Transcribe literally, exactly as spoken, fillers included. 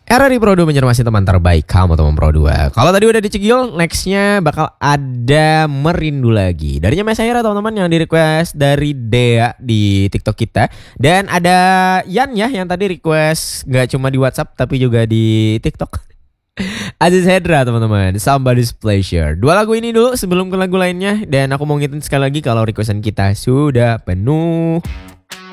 Era di Pro dua menjadi masih teman terbaik kamu teman Pro dua. Kalau tadi udah dicegil, nextnya bakal ada Merindu Lagi. Darinya Mas Aira teman-teman yang di request dari Dea di TikTok kita. Dan ada Yan ya yang tadi request gak cuma di WhatsApp tapi juga di TikTok. Aziz Hedra teman-teman, Somebody's Pleasure. Dua lagu ini dulu sebelum ke lagu lainnya. Dan aku mau ngingetin sekali lagi kalau requestan kita sudah penuh.